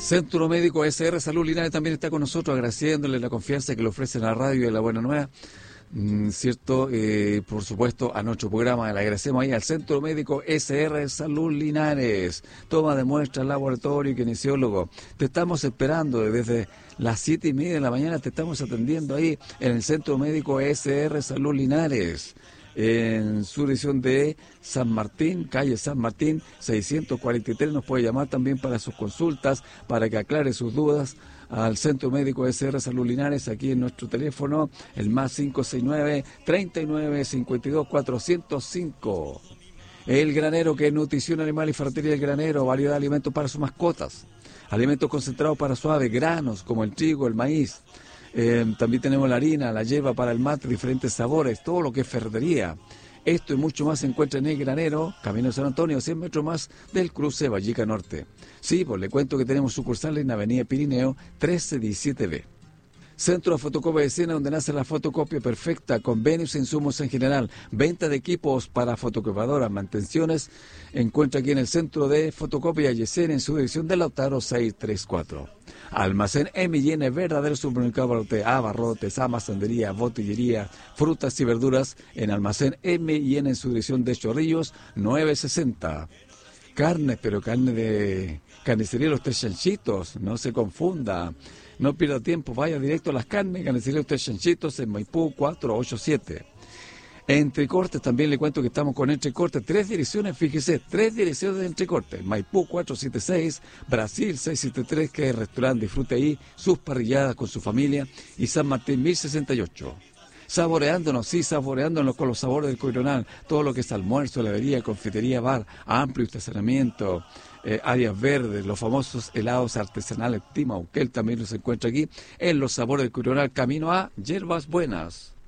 Centro Médico SR Salud Linares también está con nosotros, agradeciéndole la confianza que le ofrece la radio de La Buena Nueva. ¿Cierto? Por supuesto, a nuestro programa le agradecemos ahí al Centro Médico SR Salud Linares. Toma de muestra, laboratorio y kinesiólogo. Te estamos esperando desde las 7:30 de la mañana, te estamos atendiendo ahí en el Centro Médico SR Salud Linares, en su dirección de San Martín, calle San Martín 643. Nos puede llamar también para sus consultas, para que aclare sus dudas al Centro Médico SR Salud Linares, aquí en nuestro teléfono, el más 569-3952-405. El Granero, que es nutrición animal y ferretería El Granero, variedad de alimentos para sus mascotas, alimentos concentrados para su ave, granos como el trigo, el maíz. También tenemos la harina, la hierba para el mate, diferentes sabores, todo lo que es ferretería. Esto y mucho más se encuentra en El Granero, Camino de San Antonio, 100 metros más del cruce Vallica Norte. Sí, pues le cuento que tenemos sucursales en Avenida Pirineo 1317B. Centro de Fotocopia de Escena, donde nace la fotocopia perfecta, convenios e insumos en general, venta de equipos para fotocopiadoras, mantenciones. Encuentra aquí en el Centro de Fotocopia y Escena, en su dirección de Lautaro 634. Almacén M&N, verdadero supermercado para usted, abarrotes, amasandería, botillería, frutas y verduras, en Almacén M&N, en su dirección de Chorrillos 960. Carnes, pero carne de carnicería Los Tres Chanchitos, no se confunda. No pierda tiempo, vaya directo a las carnes, carnicería Los Tres Chanchitos en Maipú 487. Entrecortes, también le cuento que estamos con Entrecortes, 3 direcciones, fíjese, 3 direcciones de Entrecortes, Maipú 476, Brasil 673, que es el restaurante, disfrute ahí sus parrilladas con su familia, y San Martín 1068. Saboreándonos con los sabores del Coironal, todo lo que es almuerzo, heladería, confitería, bar, amplio estacionamiento, áreas verdes, los famosos helados artesanales Timauquel también los encuentra aquí, en los sabores del Coironal, camino a Hierbas Buenas.